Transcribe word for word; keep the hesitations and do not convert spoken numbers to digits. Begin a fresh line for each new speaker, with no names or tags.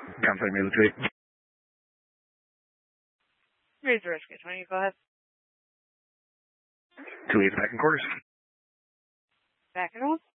Kansai military.
Raise the risk at twenty, go ahead.
Two eight back in quarters.
Back and roll.